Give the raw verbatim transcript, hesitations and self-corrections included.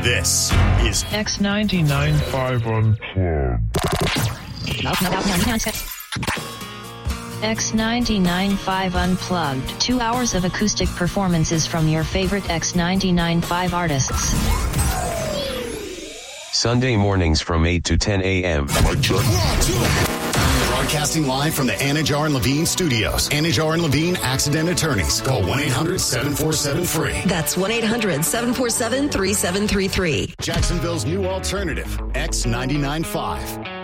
This is X ninety-nine point five Unplugged. X ninety-nine point five Unplugged. Two hours of acoustic performances from your favorite X ninety-nine point five artists. Sunday mornings from eight to ten a.m. Broadcasting live from the Anajar and Levine studios. Anajar and Levine Accident Attorneys. Call one eight hundred seven four seven free. That's one eight hundred seven four seven three seven three three. Jacksonville's new alternative, X ninety-nine point five.